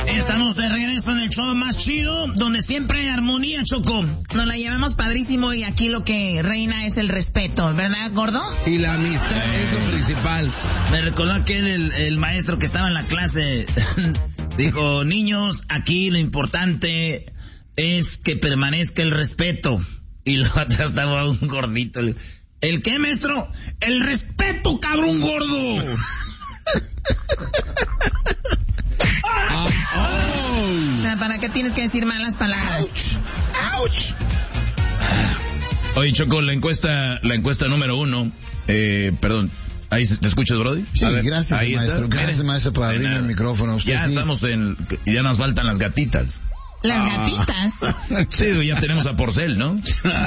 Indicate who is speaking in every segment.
Speaker 1: Estamos de regreso en el show más chido, donde siempre hay armonía, Choco.
Speaker 2: Nos la llevamos padrísimo y aquí lo que reina es el respeto, ¿verdad, gordo?
Speaker 3: Y la amistad es lo principal.
Speaker 1: Me recordó aquel el maestro que estaba en la clase. Dijo, niños, aquí lo importante es que permanezca el respeto. Y luego atrás estaba un gordito. ¿El qué, maestro? El respeto, cabrón gordo.
Speaker 2: O sea, ¿para qué tienes que decir malas palabras?
Speaker 1: ¡Auch! Oye, Choco, la encuesta número 1, perdón, ¿ahí te escuchas, Brody?
Speaker 4: Sí,
Speaker 1: ver,
Speaker 4: gracias,
Speaker 1: ahí
Speaker 4: maestro.
Speaker 1: Está.
Speaker 4: Gracias, maestro, por abrir el micrófono. Usted
Speaker 1: ya
Speaker 4: sí.
Speaker 1: estamos ya nos faltan las gatitas.
Speaker 2: ¿Las gatitas?
Speaker 1: Sí, ya tenemos a Porcel, ¿no?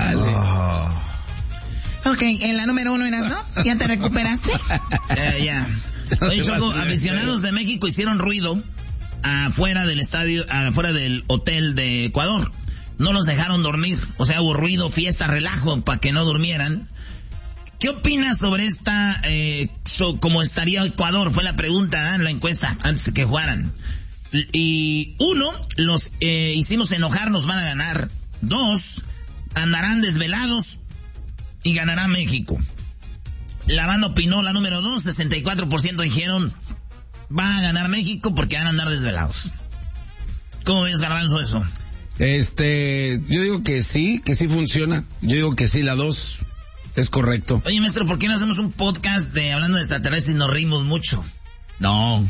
Speaker 2: Ok, en la número 1 eras, ¿no? ¿Ya te recuperaste?
Speaker 1: Ya. Oye, Choco, aficionados de México hicieron ruido afuera del estadio, afuera del hotel de Ecuador. No los dejaron dormir. O sea, hubo ruido, fiesta, relajo para que no durmieran. ¿Qué opinas sobre esta, cómo estaría Ecuador? Fue la pregunta en la encuesta antes de que jugaran. Y 1, los hicimos enojar, nos van a ganar. 2, andarán desvelados y ganará México. La banda opinó, la número 2, 64% dijeron va a ganar México porque van a andar desvelados. ¿Cómo ves, Garbanzo, eso?
Speaker 3: Yo digo que sí funciona. Yo digo que sí, la 2 es correcto.
Speaker 1: Oye, maestro, ¿por qué no hacemos un podcast de hablando de extraterrestres y nos reímos mucho? No.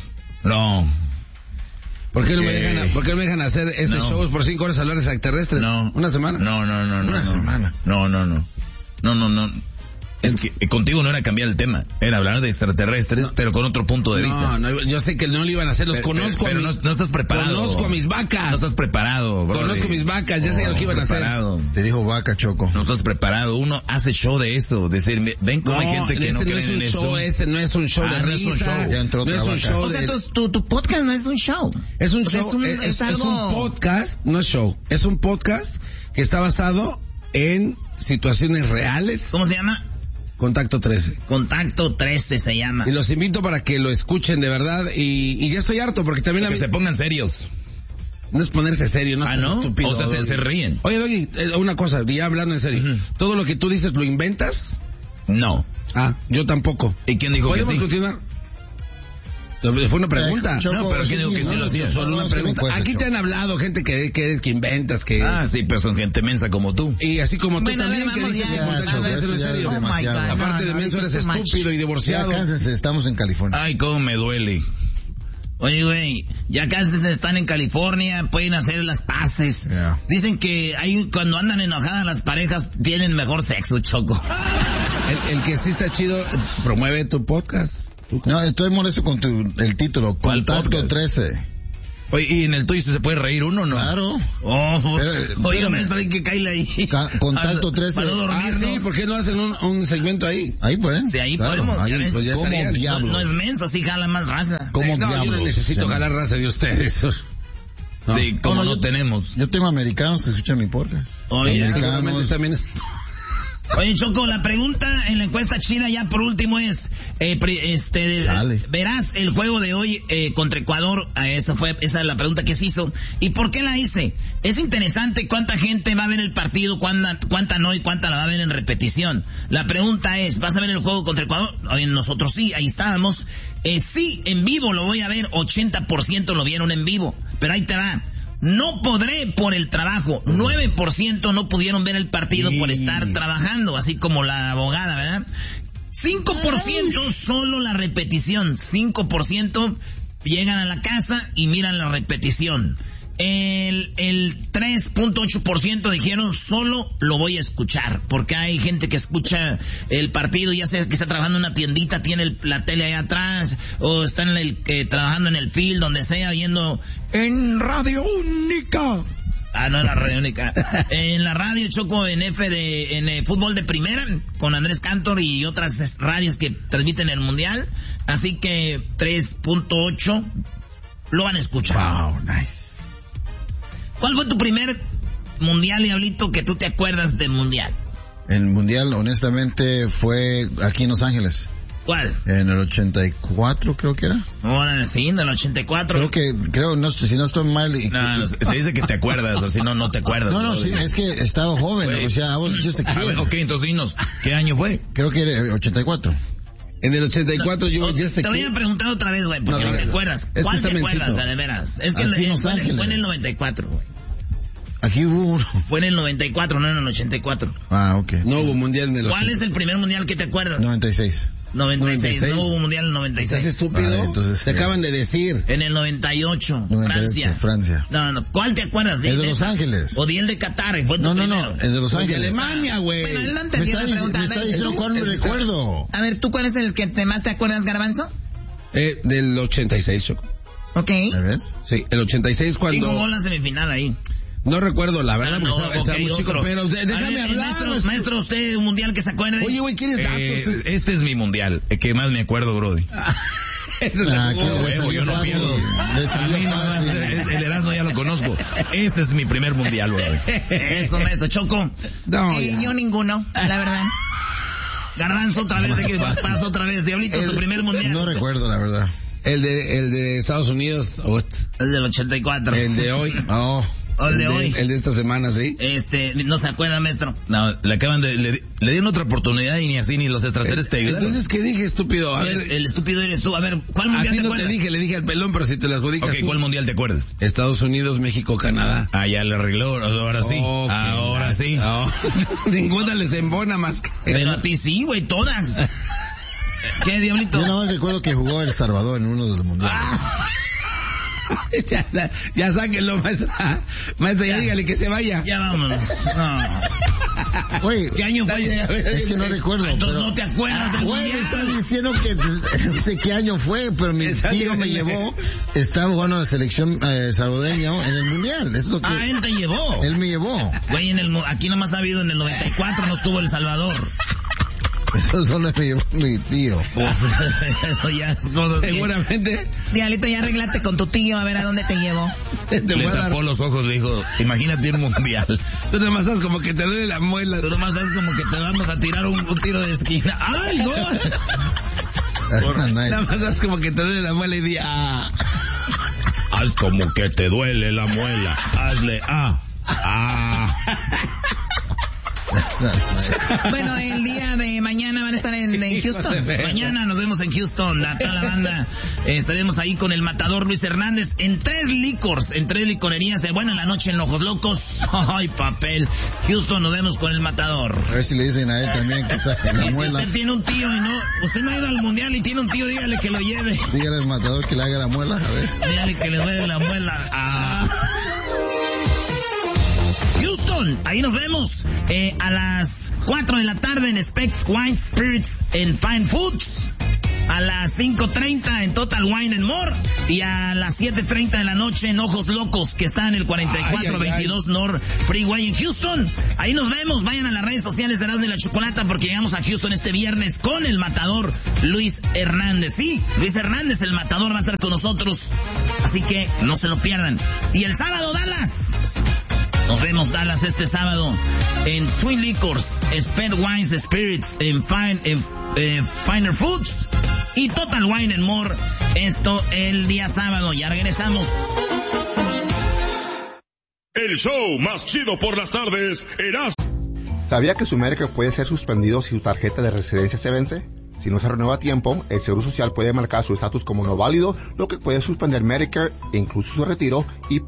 Speaker 3: ¿Por qué no me dejan hacer este show por 5 horas hablar de extraterrestres?
Speaker 1: No.
Speaker 3: ¿Una semana?
Speaker 1: No.
Speaker 4: Una semana.
Speaker 1: No. Es que contigo no era cambiar el tema, era hablar de extraterrestres, pero con otro punto de vista.
Speaker 3: No, yo sé que no lo iban a hacer, los conozco.
Speaker 1: Pero no estás preparado.
Speaker 3: Conozco a mis vacas.
Speaker 1: No estás preparado, bro.
Speaker 3: Conozco mis vacas, ya sé lo que iban a hacer.
Speaker 4: Te dijo vaca, Choco.
Speaker 1: No estás preparado. Uno hace show de eso, decir, ven cómo hay gente que no cree en esto.
Speaker 3: Ese no es un show de risa.
Speaker 1: No es un show.
Speaker 4: Ya entró
Speaker 3: no es un show.
Speaker 2: O sea, tu podcast no es un show.
Speaker 3: Es un
Speaker 2: o sea,
Speaker 3: show.
Speaker 2: es
Speaker 3: Es
Speaker 2: algo...
Speaker 3: un podcast, no es show. Es un podcast que está basado en situaciones reales.
Speaker 1: ¿Cómo se llama?
Speaker 3: Contacto 13.
Speaker 1: Contacto 13 se llama.
Speaker 3: Y los invito para que lo escuchen de verdad. Y ya estoy harto porque también
Speaker 1: que se pongan serios.
Speaker 3: No es ponerse serio, no es estúpido.
Speaker 1: O sea, se ríen.
Speaker 3: Oye, Doggy, una cosa, ya hablando en serio. ¿Todo lo que tú dices lo inventas?
Speaker 1: No.
Speaker 3: Yo tampoco.
Speaker 1: ¿Y quién dijo que sí?
Speaker 3: ¿Podemos continuar? Fue una pregunta.
Speaker 4: Choco,
Speaker 1: no, pero ¿quién dijo que sí lo hacía?
Speaker 3: Solo una pregunta. Aquí te han hablado gente que inventas, que...
Speaker 1: sí, pero son gente mensa como tú.
Speaker 3: Y así como tú
Speaker 2: Bueno,
Speaker 3: también,
Speaker 2: a ver,
Speaker 3: que
Speaker 2: vamos
Speaker 3: dices
Speaker 2: ya,
Speaker 3: que Contacto 13 no es serio.
Speaker 2: Oh my God.
Speaker 3: Aparte de menso eres estúpido y divorciado.
Speaker 4: Ya cánsense, estamos en California.
Speaker 1: Ay, cómo me duele. Oye, güey, ya casi están en California, pueden hacer las paces.
Speaker 4: Yeah.
Speaker 1: Dicen que cuando andan enojadas las parejas tienen mejor sexo, Choco.
Speaker 3: El que sí está chido, promueve tu podcast.
Speaker 4: No, estoy molesto con el título,
Speaker 1: ¿Cuál
Speaker 4: Contacto
Speaker 1: podcast?
Speaker 4: 13.
Speaker 1: Oye, ¿y en el tuyo se puede reír uno o no?
Speaker 4: Claro.
Speaker 1: Oiga, maestro, hay que caerle ahí.
Speaker 4: Contacto 13.
Speaker 1: Para no dormirnos.
Speaker 3: Sí, ¿por qué no hacen un segmento ahí?
Speaker 4: Ahí pueden.
Speaker 1: Sí, ahí
Speaker 4: claro,
Speaker 1: podemos.
Speaker 4: ahí,
Speaker 1: Ya ves,
Speaker 3: pues ya
Speaker 4: como
Speaker 3: estarían.
Speaker 4: diablos.
Speaker 1: No es menso, así jala más raza.
Speaker 4: Como
Speaker 3: No, yo
Speaker 4: diablos.
Speaker 3: no necesito jalar raza de ustedes.
Speaker 4: No.
Speaker 1: Sí, como no
Speaker 4: yo
Speaker 1: tenemos.
Speaker 4: Yo tengo americanos que escuchan mi podcast.
Speaker 1: Oye,
Speaker 3: Seguramente también
Speaker 1: Oye, Choco, la pregunta en la encuesta china ya por último es, verás el juego de hoy contra Ecuador. Esa es la pregunta que se hizo. ¿Y por qué la hice? Es interesante cuánta gente va a ver el partido, cuánta no y cuánta la va a ver en repetición. La pregunta es, ¿vas a ver el juego contra Ecuador? Oye, nosotros sí, ahí estábamos. Sí, en vivo lo voy a ver, 80% lo vieron en vivo. Pero ahí te va. No podré por el trabajo. 9% no pudieron ver el partido por estar trabajando, así como la abogada, ¿verdad? 5% solo la repetición. 5% llegan a la casa y miran la repetición. El 3.8% dijeron solo lo voy a escuchar, porque hay gente que escucha el partido, ya sea que está trabajando en una tiendita, tiene la tele ahí atrás, o está trabajando en el field, donde sea, viendo en Radio Única. No, en la Radio Única. En la radio, Choco, en fútbol de primera, con Andrés Cantor y otras radios que transmiten el Mundial. Así que 3.8 lo van a escuchar.
Speaker 4: Wow, nice.
Speaker 1: ¿Cuál fue tu primer mundial, Diablito, que tú te acuerdas del mundial?
Speaker 4: El mundial, honestamente, fue aquí en Los Ángeles.
Speaker 1: ¿Cuál?
Speaker 4: En el 84 creo que era.
Speaker 1: Ahora sí, en el 84.
Speaker 4: Creo, no, si no estoy mal.
Speaker 1: No, se dice que te acuerdas, o si no te acuerdas.
Speaker 4: No, sí, es que estaba joven,
Speaker 1: Wey.
Speaker 4: o sea, vos dijiste que...
Speaker 1: Ok, entonces dinos, ¿qué año fue?
Speaker 4: Creo que era 84.
Speaker 3: En el 84 yo ya
Speaker 1: Te voy a preguntar otra vez, güey, porque no te acuerdas.
Speaker 3: Es
Speaker 1: ¿Cuál
Speaker 3: que
Speaker 1: te
Speaker 3: está
Speaker 1: acuerdas,
Speaker 3: mencito.
Speaker 1: de veras? Es que
Speaker 4: Aquí en Los
Speaker 1: fue
Speaker 4: Ángeles.
Speaker 1: en el 94, güey.
Speaker 4: Aquí hubo uno.
Speaker 1: Fue en el 94, no en el 84.
Speaker 4: Ah, ok.
Speaker 3: No hubo mundial en el
Speaker 1: ¿Cuál
Speaker 3: 80.
Speaker 1: es el primer mundial que te acuerdas?
Speaker 4: 96.
Speaker 1: 96.
Speaker 3: 96.
Speaker 1: No hubo mundial en el
Speaker 3: ¿Estás
Speaker 1: 96.
Speaker 3: estúpido?
Speaker 4: Ah, entonces,
Speaker 3: Te acaban de decir.
Speaker 1: En el 98,
Speaker 4: 98, Francia.
Speaker 1: No. ¿Cuál te acuerdas?
Speaker 4: El de Los Ángeles.
Speaker 1: O di el de Qatar, fue tu
Speaker 4: No,
Speaker 1: primero.
Speaker 4: el de Los
Speaker 3: De
Speaker 4: Ángeles.
Speaker 3: Alemania, güey.
Speaker 2: Bueno, él no
Speaker 4: Me
Speaker 2: entendió
Speaker 4: está,
Speaker 2: la pregunta.
Speaker 4: me
Speaker 2: A
Speaker 4: está
Speaker 2: ver,
Speaker 4: diciendo cuál me recuerdo.
Speaker 2: a ver, ¿tú cuál es el que más te acuerdas, Garbanzo?
Speaker 3: Del 86, Choco.
Speaker 2: Ok.
Speaker 4: ¿Me ves?
Speaker 3: Sí, el 86
Speaker 1: ¿Quién jugó
Speaker 3: cuando...
Speaker 1: en la semifinal ahí?
Speaker 3: No recuerdo la verdad,
Speaker 1: Ah, no,
Speaker 3: porque estaba
Speaker 1: ok,
Speaker 3: muy chico,
Speaker 1: otro.
Speaker 3: pero déjame
Speaker 1: A ver,
Speaker 3: hablar.
Speaker 1: Maestro, usted un mundial que se acuerde.
Speaker 3: Oye, güey, ¿quieres datos?
Speaker 5: Este es mi mundial, el que más me acuerdo, Brody.
Speaker 4: Ah, qué
Speaker 5: Yo no pierdo. A mí nomás, el Erasmo ya lo conozco. Ese es mi primer mundial, Brody.
Speaker 1: Eso, Choco.
Speaker 3: No, ya.
Speaker 2: Yo ninguno, la verdad.
Speaker 1: Garbanzo otra vez, pasa otra vez. Diablito, tu primer mundial.
Speaker 4: No recuerdo, la verdad.
Speaker 3: El de Estados Unidos,
Speaker 1: El del 84.
Speaker 3: el de hoy.
Speaker 4: Oh.
Speaker 1: O el de hoy.
Speaker 3: El de esta semana, sí.
Speaker 1: No se acuerda, maestro.
Speaker 5: No, le acaban de, le dieron otra oportunidad y ni así ni los extraterrestres te ayudaron.
Speaker 3: Entonces, ¿qué dije, estúpido? A ver,
Speaker 1: El estúpido eres tú. A ver, ¿cuál
Speaker 3: a
Speaker 1: mundial
Speaker 3: ti
Speaker 1: te
Speaker 3: no
Speaker 1: acuerdas?
Speaker 3: te dije, le dije al pelón, pero si te las adjudicas
Speaker 5: Ok,
Speaker 3: tú.
Speaker 5: ¿cuál mundial te acuerdas?
Speaker 3: Estados Unidos, México, Canadá.
Speaker 5: Ah, ya le arregló, ahora sí.
Speaker 3: Ok,
Speaker 5: Ahora sí.
Speaker 3: No, ninguna les embona más que...
Speaker 1: Pero a ti sí, güey, todas. ¿Qué, Diablito?
Speaker 4: Yo nada más recuerdo que jugó El Salvador en uno de los mundiales.
Speaker 3: ya sáquenlo, maestra. Maestra, ya dígale que se vaya.
Speaker 1: Ya vámonos. No.
Speaker 4: Oye,
Speaker 1: ¿Qué año fue?
Speaker 4: es que no recuerdo.
Speaker 1: Entonces
Speaker 4: pero...
Speaker 1: no te acuerdas del
Speaker 4: Güey,
Speaker 1: mundial.
Speaker 4: estás diciendo que no sé qué año fue, pero mi tío me llevó, estaba jugando a la selección salvadoreña en el mundial. Eso es lo que
Speaker 1: Ah, él te llevó.
Speaker 4: él me llevó.
Speaker 1: Güey, aquí nomás ha habido en el 94, no estuvo El Salvador.
Speaker 4: Eso es donde me llevó mi tío.
Speaker 1: Pues, eso ya es cosa que-
Speaker 3: Seguramente
Speaker 2: Diablito, ya arreglate con tu tío a ver a dónde te llevo.
Speaker 3: te
Speaker 5: Le
Speaker 3: voy a dar...
Speaker 5: tapó los ojos, le dijo, imagínate un mundial.
Speaker 3: Tú nada más sabes como que te duele la muela.
Speaker 1: Tú nomás sabes como que te vamos a tirar un tiro de esquina. ¡Ay, gol!
Speaker 3: Nada más sabes como que te duele la muela y di, ah.
Speaker 5: Haz como que te duele la muela. Hazle,
Speaker 2: Bueno, el día de mañana van a estar en Houston.
Speaker 1: Mañana nos vemos en Houston, a toda la banda. Estaremos ahí con el matador Luis Hernández en 3 licors, en 3 licorerías. Bueno, en la noche en Ojos Locos. ¡Ay, papel! Houston, nos vemos con el matador.
Speaker 4: A ver si le dicen a él también que saque la
Speaker 1: Y si
Speaker 4: muela.
Speaker 1: usted tiene un tío y no, usted no ha ido al mundial y tiene un tío, dígale que lo lleve.
Speaker 4: Dígale al matador que le haga la muela, a ver.
Speaker 1: Dígale que le duele la muela. Houston, ahí nos vemos a las 4 de la tarde en Specs Wine Spirits en Fine Foods. A las 5:30 en Total Wine and More. Y a las 7:30 de la noche en Ojos Locos, que está en el 4422 North Freeway en Houston. Ahí nos vemos. Vayan a las redes sociales de Erasmo y la Chocolata porque llegamos a Houston este viernes con el matador Luis Hernández. Sí, Luis Hernández, el matador, va a estar con nosotros. Así que no se lo pierdan. Y el sábado, Dallas. Nos vemos, Dallas, este sábado en Twin Liquors, Sped Wines Spirits, en Finer Foods y Total Wine and More. Esto el día sábado. Ya regresamos.
Speaker 6: El show más chido por las tardes, Erasmo.
Speaker 7: ¿Sabía que su Medicare puede ser suspendido si su tarjeta de residencia se vence? Si no se renueva a tiempo, el Seguro Social puede marcar su estatus como no válido, lo que puede suspender Medicare e incluso su retiro y